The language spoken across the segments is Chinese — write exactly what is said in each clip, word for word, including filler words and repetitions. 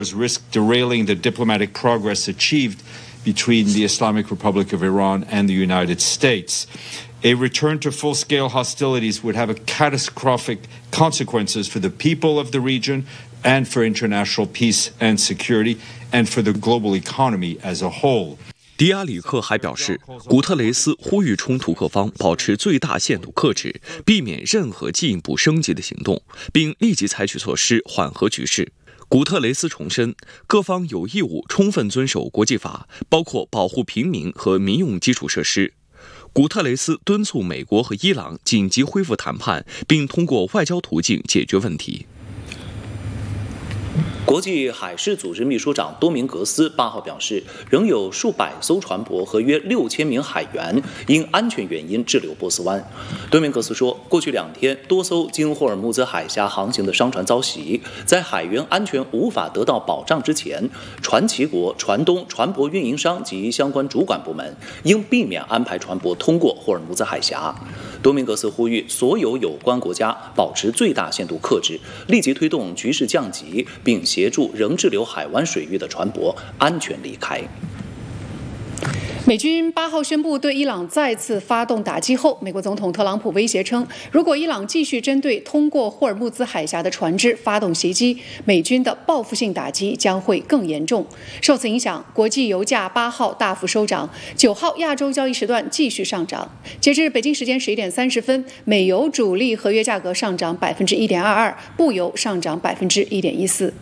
risk derailing the diplomatic progress achieved between the Islamic Republic of Iran and the United States. A return to full-scale hostilities would have a catastrophic consequences for the people of the region and for international peace and security and for the global economy as a whole. 迪亚里克还表示，古特雷斯呼吁冲突各方保持最大限度克制，避免任何进一步升级的行动，并立即采取措施缓和局势。古特雷斯重申，各方有义务充分遵守国际法，包括保护平民和民用基础设施。古特雷斯敦促美国和伊朗紧急恢复谈判，并通过外交途径解决问题。 国际海事组织秘书长多明格斯八号表示，仍有数百艘船舶和约六千名海员因安全原因滞留波斯湾。多明格斯说，过去两天多艘经霍尔木兹海峡航行的商船遭袭，在海员安全无法得到保障之前，船旗国、船东、船舶运营商及相关主管部门应避免安排船舶通过霍尔木兹海峡。多明格斯呼吁所有有关国家保持最大限度克制，立即推动局势降级，并协助仍滞留海湾水域的船舶安全离开。 美军八号宣布对伊朗再次发动打击后，美国总统特朗普威胁称，如果伊朗继续针对通过霍尔木兹海峡的船只发动袭击，美军的报复性打击将会更严重。受此影响，国际油价八号大幅收涨，九号亚洲交易时段继续上涨。截至北京时间十一点三十分，美油主力合约价格上涨百分之一点二二，布油上涨百分之一点一四。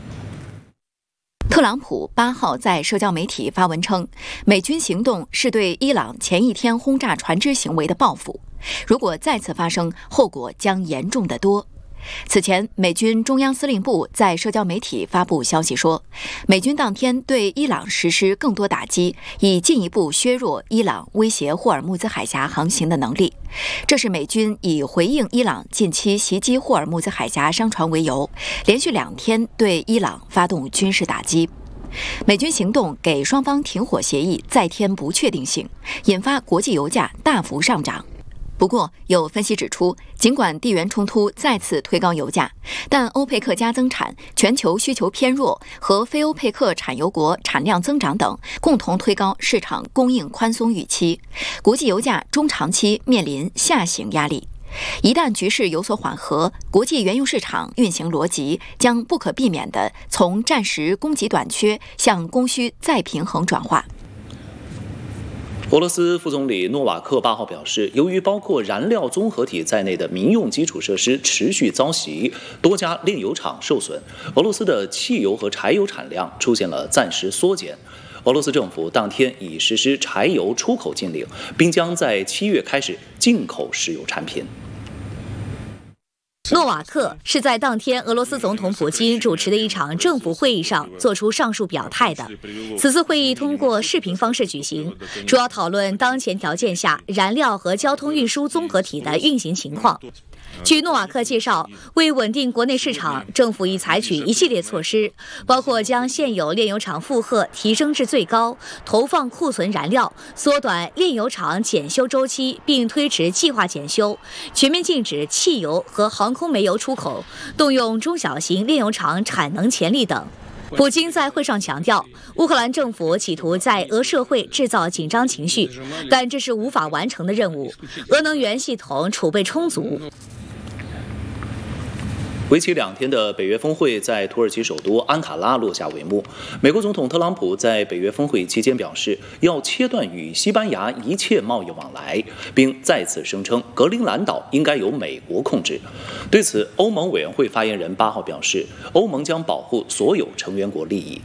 特朗普八号在社交媒体发文称，美军行动是对伊朗前一天轰炸船只行为的报复，如果再次发生，后果将严重得多。此前，美军中央司令部在社交媒体发布消息说，美军当天对伊朗实施更多打击，以进一步削弱伊朗威胁霍尔木兹海峡航行的能力。这是美军以回应伊朗近期袭击霍尔木兹海峡商船为由，连续两天对伊朗发动军事打击。美军行动给双方停火协议再添不确定性，引发国际油价大幅上涨。不过，有分析指出，尽管地缘冲突再次推高油价，但欧佩克加增产、全球需求偏弱和非欧佩克产油国产量增长等共同推高市场供应宽松预期，国际油价中长期面临下行压力。一旦局势有所缓和，国际原油市场运行逻辑将不可避免地从暂时供给短缺向供需再平衡转化。 俄罗斯副总理诺瓦克八号表示，由于包括燃料综合体在内的民用基础设施持续遭袭，多家炼油厂受损，俄罗斯的汽油和柴油产量出现了暂时缩减。俄罗斯政府当天已实施柴油出口禁令，并将在七月开始进口石油产品。 诺瓦克是在当天俄罗斯总统普京主持的一场政府会议上做出上述表态的。此次会议通过视频方式举行，主要讨论当前条件下燃料和交通运输综合体的运行情况。据诺瓦克介绍，为稳定国内市场，政府已采取一系列措施，包括将现有炼油厂负荷提升至最高，投放库存燃料，缩短炼油厂检修周期，并推迟计划检修，全面禁止汽油和航空煤油出口，动用中小型炼油厂产能潜力等。普京在会上强调，乌克兰政府企图在俄社会制造紧张情绪，但这是无法完成的任务。俄能源系统储备充足。 为期两天的北约峰会在土耳其首都安卡拉落下帷幕。美国总统特朗普在北约峰会期间表示，要切断与西班牙一切贸易往来，并再次声称格陵兰岛应该由美国控制。对此，欧盟委员会发言人八号表示，欧盟将保护所有成员国利益。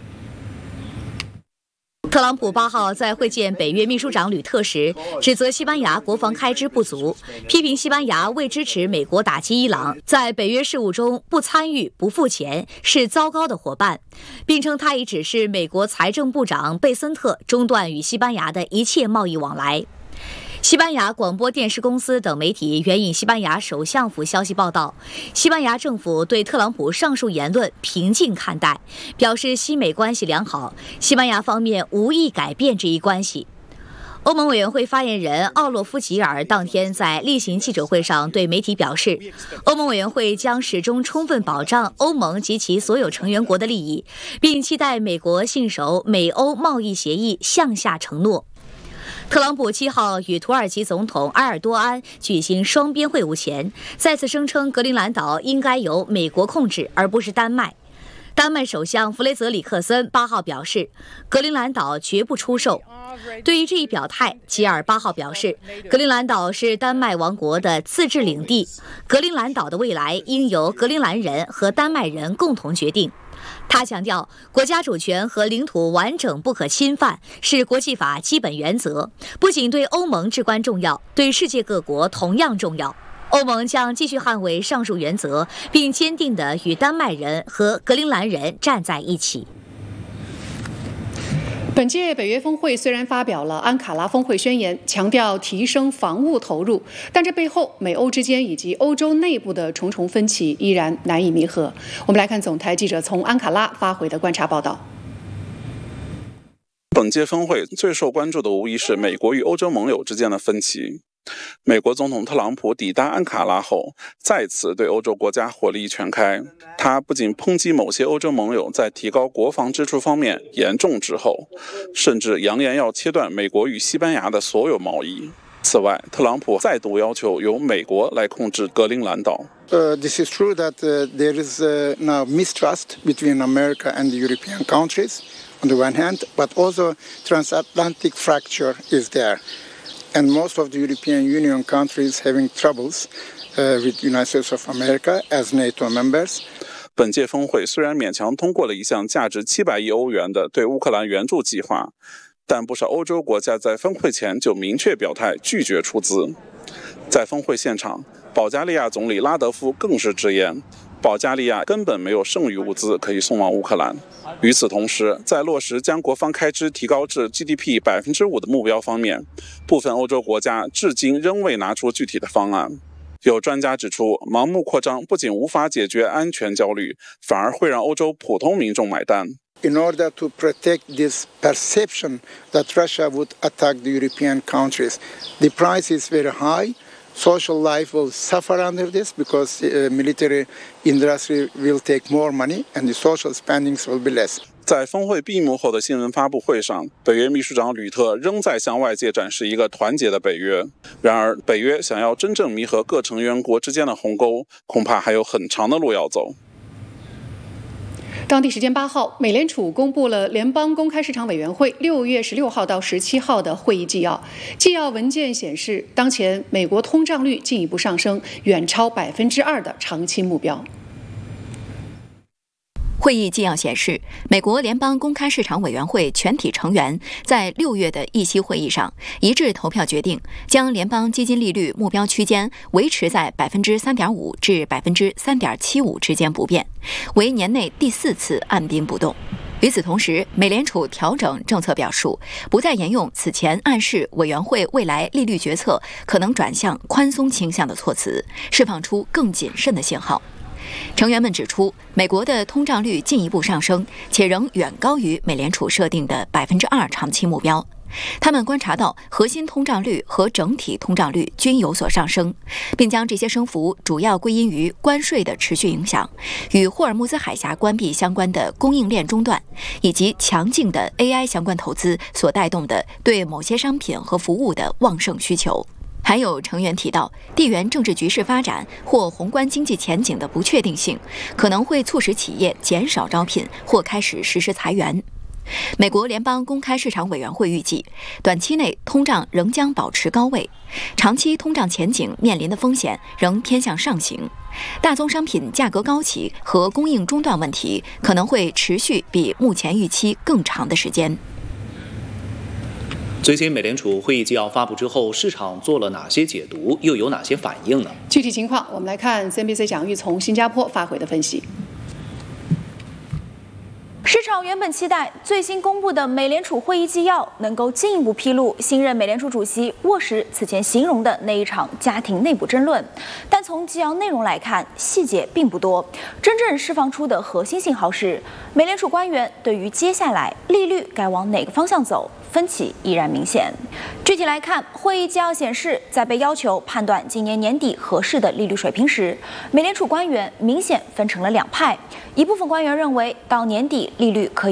特朗普八号在会见北约秘书长吕特时，指责西班牙国防开支不足，批评西班牙为支持美国打击伊朗，在北约事务中不参与、不付钱，是糟糕的伙伴，并称他已指示美国财政部长贝森特中断与西班牙的一切贸易往来。西班牙广播电视公司等媒体援引西班牙首相府消息报道，西班牙政府对特朗普上述言论平静看待，表示西美关系良好，西班牙方面无意改变这一关系。 欧盟委员会发言人奥洛夫吉尔当天在例行记者会上对媒体表示，欧盟委员会将始终充分保障欧盟及其所有成员国的利益，并期待美国信守美欧贸易协议向下承诺。特朗普七号与土耳其总统埃尔多安举行双边会晤前，再次声称格陵兰岛应该由美国控制，而不是丹麦。丹麦首相弗雷泽里克森八号表示，格陵兰岛绝不出售。对于这一表态，吉尔八号表示，格陵兰岛是丹麦王国的自治领地，格陵兰岛的未来应由格陵兰人和丹麦人共同决定。他强调，国家主权和领土完整不可侵犯是国际法基本原则，不仅对欧盟至关重要，对世界各国同样重要。欧盟将继续捍卫上述原则，并坚定地与丹麦人和格陵兰人站在一起。 本届北约峰会虽然发表了安卡拉峰会宣言，强调提升防务投入，但这背后美欧之间以及欧洲内部的重重分歧依然难以弥合。我们来看总台记者从安卡拉发回的观察报道。 本届峰会最受关注的无疑是美国与欧洲盟友之间的分歧。美国总统特朗普抵达安卡拉后，再次对欧洲国家火力全开。他不仅抨击某些欧洲盟友在提高国防支出方面严重滞后，甚至扬言要切断美国与西班牙的所有贸易。此外，特朗普再度要求由美国来控制格陵兰岛。 Uh, this is true that uh, there is uh, now mistrust between America and the European countries on the one hand, but also transatlantic fracture is there.And most of the European Union countries having troubles uh, with the United States of America as NATO members. 本届峰会虽然勉强通过了一项价值七百亿欧元的对乌克兰援助计划，但不少欧洲国家在峰会前就明确表态拒绝出资。在峰会现场，保加利亚总理拉德夫更是直言，保加利亚根本没有剩余物资可以送往乌克兰。与此同时，在落实将国防开支提高至 G D P 百分之五的目标方面，部分欧洲国家至今仍未拿出具体的方案。有专家指出，盲目扩张不仅无法解决安全焦虑，反而会让欧洲普通民众买单。 In order to protect this perception that Russia would attack the European countries, the price is very high.Social life will suffer under this because the uh, military industry will take more money and the social spendings will be less. 在峰会闭幕后的新闻发布会上，北约秘书长吕特仍在向外界展示一个团结的北约。然而，北约想要真正弥合各成员国之间的鸿沟，恐怕还有很长的路要走。 当地时间八号，美联储公布了联邦公开市场委员会六月十六号到十七号的会议纪要。纪要文件显示，当前美国通胀率进一步上升，远超百分之二的长期目标。 会议纪要显示，美国联邦公开市场委员会全体成员在六月的议息会议上一致投票决定，将联邦基金利率目标区间维持在百分之三点五至百分之三点七五之间不变，为年内第四次按兵不动。与此同时，美联储调整政策表述，不再沿用此前暗示委员会未来利率决策可能转向宽松倾向的措辞，释放出更谨慎的信号。成员们指出，美国的通胀率进一步上升，且仍远高于美联储设定的百分之二长期目标。他们观察到核心通胀率和整体通胀率均有所上升，并将这些升幅主要归因于关税的持续影响、与霍尔木兹海峡关闭相关的供应链中断，以及强劲的 A I 相关投资所带动的对某些商品和服务的旺盛需求。还有成员提到，地缘政治局势发展或宏观经济前景的不确定性，可能会促使企业减少招聘或开始实施裁员。美国联邦公开市场委员会预计，短期内通胀仍将保持高位，长期通胀前景面临的风险仍偏向上行。大宗商品价格高企和供应中断问题可能会持续比目前预期更长的时间。 最新美联储会议纪要发布之后，市场做了哪些解读，又有哪些反应呢？ 具体情况，我们来看 C N B C 蒋玉从新加坡发回的分析。 市场原本期待最新公布的美联储会议纪要能够进一步披露新任美联储主席沃什此前形容的那一场家庭内部争论，但从纪要内容来看，细节并不多。真正释放出的核心信号是，美联储官员对于接下来利率该往哪个方向走分歧依然明显。具体来看，会议纪要显示，在被要求判断今年年底合适的利率水平时，美联储官员明显分成了两派，一部分官员认为到年底利率可以